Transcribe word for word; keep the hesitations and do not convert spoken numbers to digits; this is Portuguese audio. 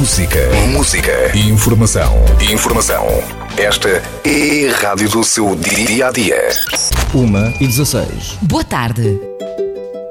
Música. Música. Informação. Informação. Esta é a rádio do seu dia a dia. Uma e dezasseis. Boa tarde.